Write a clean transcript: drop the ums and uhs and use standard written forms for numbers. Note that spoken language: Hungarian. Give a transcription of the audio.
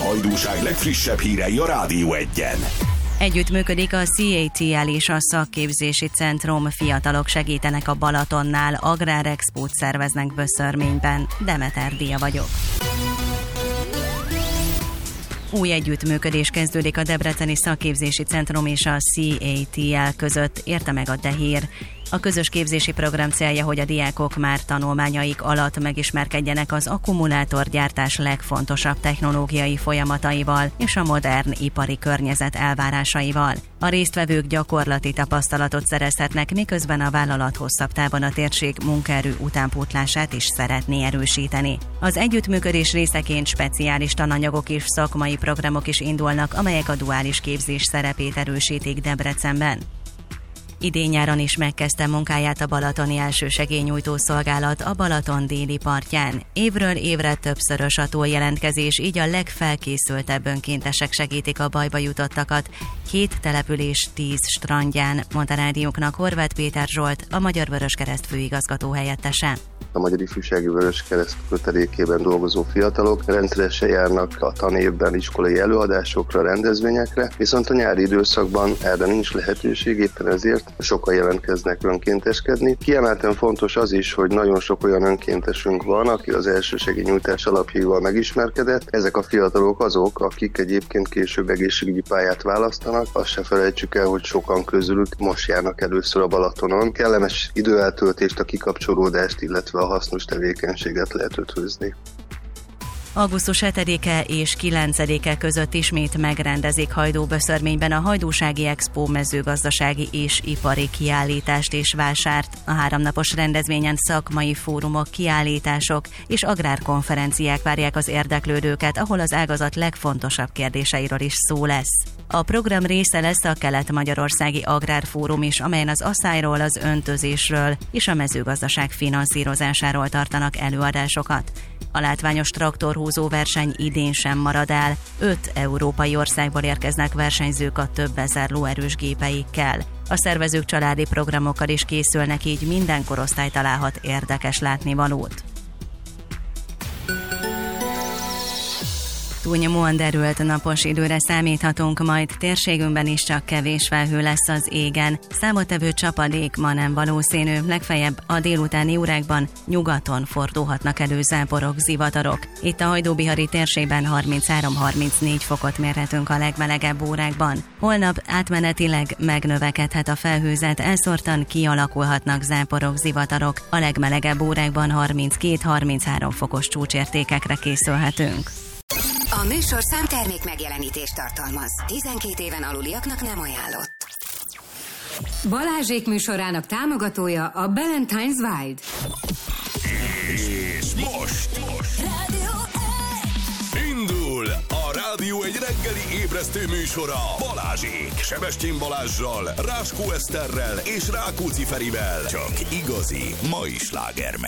Hajdúság legfrissebb hírei a Rádió Egyen. Együttműködik a CATL és a Szakképzési Centrum. Fiatalok segítenek a Balatonnál, agrárexpót szerveznek Böszörményben. Demeter Dia vagyok. Új együttműködés kezdődik a Debreceni Szakképzési Centrum és a CATL között, érte meg a Dehír. A közös képzési program célja, hogy a diákok már tanulmányaik alatt megismerkedjenek az akkumulátorgyártás legfontosabb technológiai folyamataival és a modern ipari környezet elvárásaival. A résztvevők gyakorlati tapasztalatot szerezhetnek, miközben a vállalat hosszabb távon a térség munkaerő utánpótlását is szeretné erősíteni. Az együttműködés részeként speciális tananyagok és szakmai programok is indulnak, amelyek a duális képzés szerepét erősítik Debrecenben. Idén-nyáron is megkezdte munkáját a balatoni elsősegélynyújtó szolgálat a Balaton déli partján. Évről évre többszörös a túljelentkezés, így a legfelkészültebb önkéntesek segítik a bajba jutottakat. 7 település 10 strandján, mondta rádióknak Horváth Péter Zsolt, a Magyar Vöröskereszt főigazgató helyettese. A Magyar Ifjúsági Vöröskereszt kötelékében dolgozó fiatalok rendszeresen járnak a tanévben iskolai előadásokra, rendezvényekre, viszont a nyári időszakban erre nincs lehetőség, éppen ezért sokan jelentkeznek önkénteskedni. Kiemelten fontos az is, hogy nagyon sok olyan önkéntesünk van, aki az elsősegélynyújtás alapjaival megismerkedett. Ezek a fiatalok azok, akik egyébként később egészségügyi pályát választanak. Azt se felejtsük el, hogy sokan közülük most járnak először a Balatonon. Kellemes időeltöltést, a kikapcsolódást, illetve a hasznos tevékenységet lehet ötvözni. Augusztus 7-e és 9-e között ismét megrendezik Hajdú-Böszörményben a Hajdúsági Expo mezőgazdasági és ipari kiállítást és vásárt. A 3 napos rendezvényen szakmai fórumok, kiállítások és agrárkonferenciák várják az érdeklődőket, ahol az ágazat legfontosabb kérdéseiről is szó lesz. A program része lesz a Kelet-Magyarországi Agrárfórum is, amelyen az aszályról, az öntözésről és a mezőgazdaság finanszírozásáról tartanak előadásokat. A látványos traktorhúzó verseny idén sem marad el. 5 európai országból érkeznek versenyzők a több ezer lóerős gépeikkel. A szervezők családi programokkal is készülnek, így minden korosztály találhat érdekes látnivalót. Túlnyomóan derült napos időre számíthatunk, majd térségünkben is csak kevés felhő lesz az égen. Számottevő csapadék ma nem valószínű, legfeljebb a délutáni órákban nyugaton fordulhatnak elő záporok, zivatarok. Itt a Hajdú-bihari térségben 33-34 fokot mérhetünk a legmelegebb órákban. Holnap átmenetileg megnövekedhet a felhőzet, elszórtan kialakulhatnak záporok, zivatarok. A legmelegebb órákban 32-33 fokos csúcsértékekre készülhetünk. A műsorszám termék megjelenítést tartalmaz. 12 éven aluliaknak nem ajánlott. Balázsék műsorának támogatója a Ballantine's Wild. És most indul a Rádió egy reggeli ébresztő műsora. Balázsék Sebestyén Balázssal, Ráskó Eszterrel és Rákóczi Ferivel. Csak igazi mai slágermennyek.